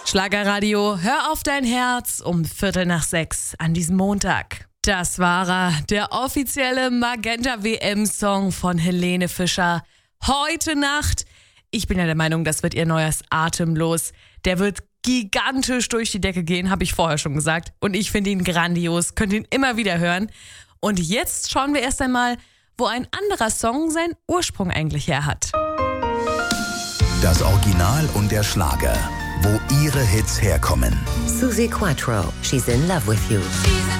Schlagerradio, hör auf dein Herz um 5:45 an diesem Montag. Das war er, der offizielle Magenta-WM-Song von Helene Fischer. Heute Nacht. Ich bin ja der Meinung, das wird ihr neues Atemlos. Der wird gigantisch durch die Decke gehen, habe ich vorher schon gesagt. Und ich finde ihn grandios, könnt ihn immer wieder hören. Und jetzt schauen wir erst einmal, wo ein anderer Song seinen Ursprung eigentlich her hat. Das Original und der Schlager. Wo ihre Hits herkommen. Suzi Quatro, She's in Love with You.